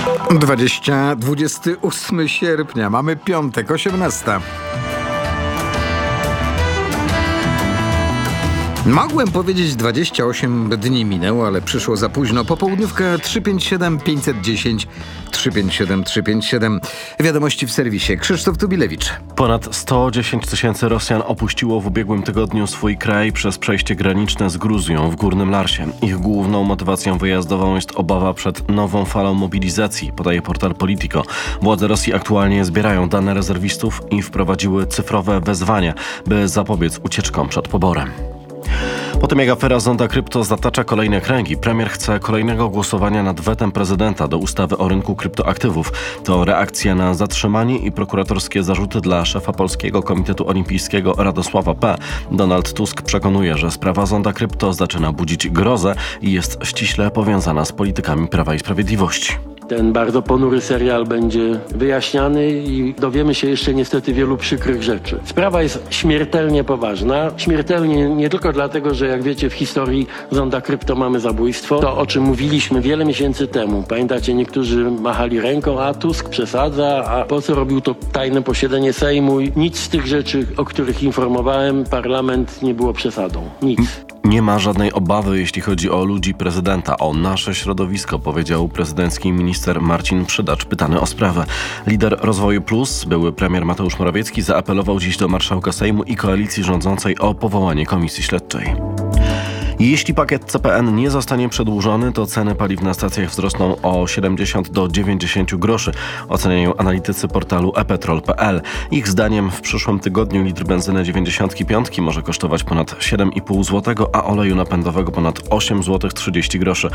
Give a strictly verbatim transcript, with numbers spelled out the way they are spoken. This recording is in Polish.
Dwudziestego dwudziestego ósmego sierpnia, mamy piątek, osiemnasta. Mogłem powiedzieć dwadzieścia osiem dni minęło, ale przyszło za późno. Popołudniówka trzysta pięćdziesiąt siedem pięćset dziesięć trzysta pięćdziesiąt siedem trzysta pięćdziesiąt siedem. Wiadomości w serwisie. Krzysztof Tubilewicz. Ponad sto dziesięć tysięcy Rosjan opuściło w ubiegłym tygodniu swój kraj przez przejście graniczne z Gruzją w Górnym Larsie. Ich główną motywacją wyjazdową jest obawa przed nową falą mobilizacji, podaje portal Politico. Władze Rosji aktualnie zbierają dane rezerwistów i wprowadziły cyfrowe wezwania, by zapobiec ucieczkom przed poborem. Po tym jak afera Zonda Krypto zatacza kolejne kręgi, premier chce kolejnego głosowania nad wetem prezydenta do ustawy o rynku kryptoaktywów. To reakcja na zatrzymanie i prokuratorskie zarzuty dla szefa Polskiego Komitetu Olimpijskiego Radosława P. Donald Tusk przekonuje, że sprawa Zonda Krypto zaczyna budzić grozę i jest ściśle powiązana z politykami Prawa i Sprawiedliwości. Ten bardzo ponury serial będzie wyjaśniany i dowiemy się jeszcze niestety wielu przykrych rzeczy. Sprawa jest śmiertelnie poważna. Śmiertelnie nie tylko dlatego, że jak wiecie w historii Zonda Krypto mamy zabójstwo. To o czym mówiliśmy wiele miesięcy temu. Pamiętacie, niektórzy machali ręką, a Tusk przesadza, a po co robił to tajne posiedzenie Sejmu? Nic z tych rzeczy, o których informowałem, parlament nie było przesadą. Nic. Nie ma żadnej obawy, jeśli chodzi o ludzi prezydenta, o nasze środowisko, powiedział prezydencki minister Marcin Przydacz, pytany o sprawę. Lider Rozwoju Plus, były premier Mateusz Morawiecki, zaapelował dziś do marszałka Sejmu i koalicji rządzącej o powołanie komisji śledczej. Jeśli pakiet C P N nie zostanie przedłużony, to ceny paliw na stacjach wzrosną o siedemdziesiąt do dziewięćdziesięciu groszy, oceniają analitycy portalu e petrol kropka p l. Ich zdaniem w przyszłym tygodniu litr benzyny dziewięćdziesiątki piątki może kosztować ponad siedem i pół złotego, a oleju napędowego ponad osiem złotych trzydzieści groszy.